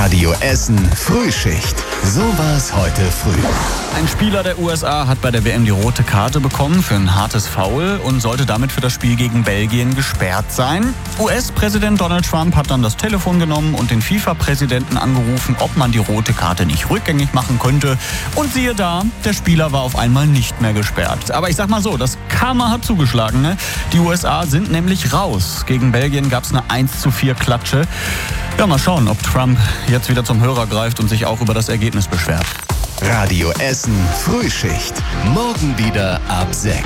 Radio Essen Frühschicht. So war's heute früh. Ein Spieler der USA hat bei der WM die rote Karte bekommen für ein hartes Foul und sollte damit für das Spiel gegen Belgien gesperrt sein. US-Präsident Donald Trump hat dann das Telefon genommen und den FIFA-Präsidenten angerufen, ob man die rote Karte nicht rückgängig machen könnte. Und siehe da, der Spieler war auf einmal nicht mehr gesperrt. Aber ich sag mal so, das Karma hat zugeschlagen, ne? Die USA sind nämlich raus. Gegen Belgien gab's eine 1:4 Klatsche. Ja, mal schauen, ob Trump jetzt wieder zum Hörer greift und sich auch über das Ergebnis beschwert. Radio Essen Frühschicht. Morgen wieder ab 6.